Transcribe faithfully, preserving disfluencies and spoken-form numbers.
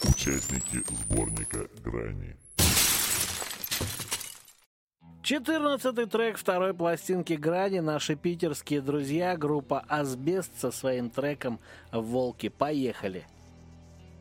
Участники сборника «Грани». четырнадцатый трек второй пластинки «Грани». Наши питерские друзья, группа «Асбест» со своим треком «Волки». Поехали!